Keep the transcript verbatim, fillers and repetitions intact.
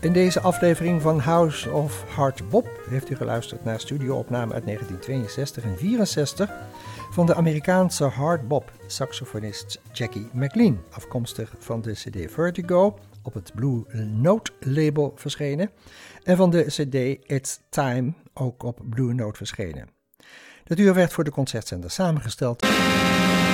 In deze aflevering van House of Hard Bop heeft u geluisterd naar studio-opname uit negentien tweeënzestig en vierenzestig van de Amerikaanse hard bop saxofonist Jackie McLean, afkomstig van de cd Vertigo, op het Blue Note label verschenen, en van de cd It's Time, ook op Blue Note verschenen. Het uur werd voor de concertzender samengesteld